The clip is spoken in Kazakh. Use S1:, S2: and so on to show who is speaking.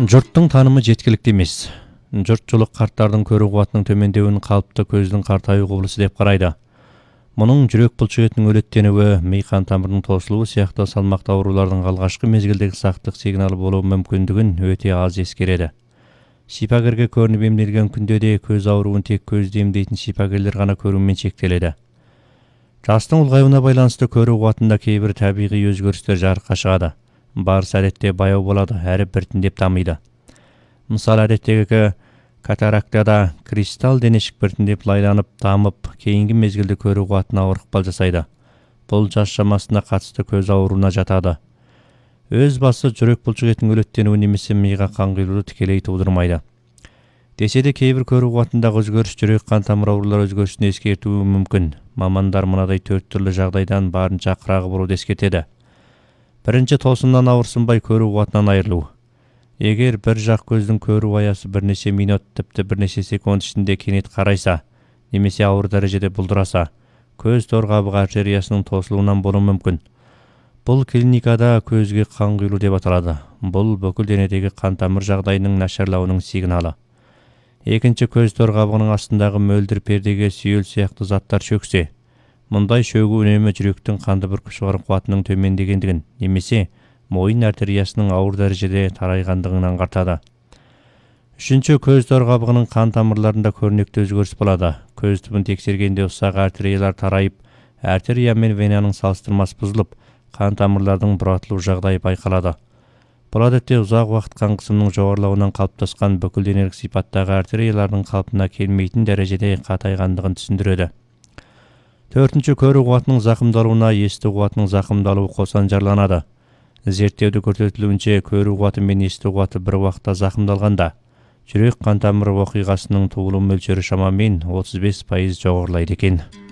S1: Жұрттың танымы жеткілікті емес. Жұртшылық қарттардың көру қуатының төмендеуін қалыпты көздің қартаю құбылысы деп қарайды. Мұның жүрек бұлшықетінің өлеттенуі, ми қан тамырының тосылуы сияқты салмақты аурулардың алғашқы мезгілдегі сақтық сигналы болуы мүмкіндігін өте аз ескереді. Шипагерге көрініп емделген күнде де көз ауруын тек көзді емдейтін шипагерлер ғана көрумен шектеледі. Жастың ұлғаюына байланысты көру қуатында кейбір табиғи өзгерістер жарыққа шығады. Барыс әдетте баяу болады, әрі біртіндеп дамиды. Мысалы, әдеттегі катарактада кристалл денешік біртіндеп лайланып, дамып, кейінгі мезгілде көру қуатына ауыр ықпал жасайды. Бұл жас шамасына қатысты көз ауруына жатады. Өз басы жүрек бұлшықетінің өлеттенуі немесе миға қан құйылуды тікелей тудырмайды. Десе де кейбір көру қуатындағы өзгеріс жүрек қан тамыр аурулар өзгерісін ескертуі мүмкін. Мамандар мынадай 4 түрлі жағдайдан барынша қырағы болуды ескертеді. Бірінші, тосыннан ауырсынбай көру қуатынан айырылу. Егер бір жақ көздің көру аясы бірнеше минут, тіпті бірнеше секунд ішінде кенет қарайса, немесе ауыр дәрежеде бұлдыраса, көз торғабығы артериясының тосылуынан болуы мүмкін. Бұл клиникада көзге қан құйылу деп аталады. Бұл бүкіл денедегі қан тамыр жағдайының нашарлауының сигналы. Екінші, көз торғабығының астындағы мөлдір пердеге сүйел сияқты заттар шөксе. Мұндай шөгу үнемі жүректің қанды бүркіп шығару қуатының төмендегендігін, немесе мойын артериясының ауыр дәрежеде тарайғандығын аңғартады. Үшінші, көз торғабығының қан тамырларында көрнекті өзгеріс болады. Көз түбін тексергенде ұсақ артериялар тарайып, артерия мен венаның салыстырмасы бұзылып, қан тамырлардың бұратылу жағдайы байқалады. Бұл әдетте ұзақ уақыт қан қысымының жоғарылауынан қалыптасқан бүкілденелік сипаттағы артериялардың қалпына келмейтін дәрежеде қатайғандығын түсіндіреді. Төртінші, көру қуатының зақымдалуына есту қуатының зақымдалуы қосанжарланады. Зерттеуді көрсетілуінше, көру қуаты мен есту қуаты бір уақытта зақымдалғанда, жүрек қан тамыры оқиғасының туылу мөлшері шамамен 35% жоғарылайды екен.